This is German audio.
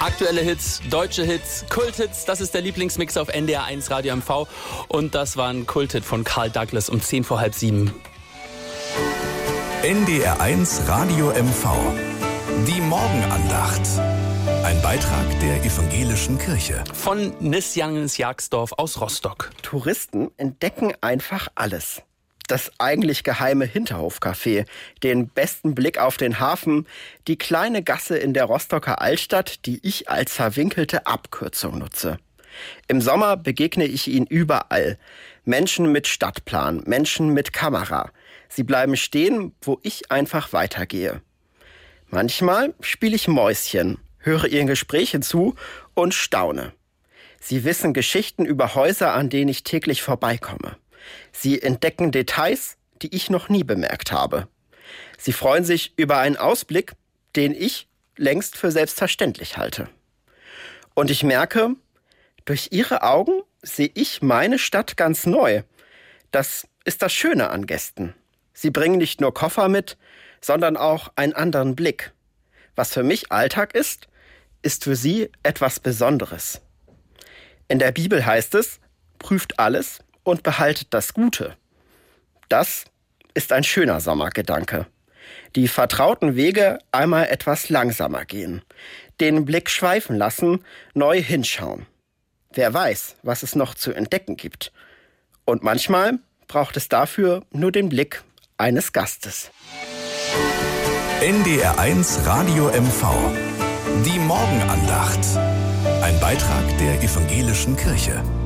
Aktuelle Hits, deutsche Hits, Kulthits, das ist der Lieblingsmix auf NDR 1 Radio MV. Und das war ein Kulthit von Karl Douglas um 6:10. NDR 1 Radio MV. Die Morgenandacht. Ein Beitrag der evangelischen Kirche. Von Nisjanis Jagsdorf aus Rostock. Touristen entdecken einfach alles. Das eigentlich geheime Hinterhofcafé, den besten Blick auf den Hafen, die kleine Gasse in der Rostocker Altstadt, die ich als verwinkelte Abkürzung nutze. Im Sommer begegne ich ihnen überall. Menschen mit Stadtplan, Menschen mit Kamera. Sie bleiben stehen, wo ich einfach weitergehe. Manchmal spiele ich Mäuschen, höre ihren Gesprächen zu und staune. Sie wissen Geschichten über Häuser, an denen ich täglich vorbeikomme. Sie entdecken Details, die ich noch nie bemerkt habe. Sie freuen sich über einen Ausblick, den ich längst für selbstverständlich halte. Und ich merke, durch ihre Augen sehe ich meine Stadt ganz neu. Das ist das Schöne an Gästen. Sie bringen nicht nur Koffer mit, sondern auch einen anderen Blick. Was für mich Alltag ist für sie etwas Besonderes. In der Bibel heißt es, prüft alles und behaltet das Gute. Das ist ein schöner Sommergedanke. Die vertrauten Wege einmal etwas langsamer gehen, den Blick schweifen lassen, neu hinschauen. Wer weiß, was es noch zu entdecken gibt. Und manchmal braucht es dafür nur den Blick eines Gastes. NDR 1 Radio MV. Die Morgenandacht. Ein Beitrag der evangelischen Kirche.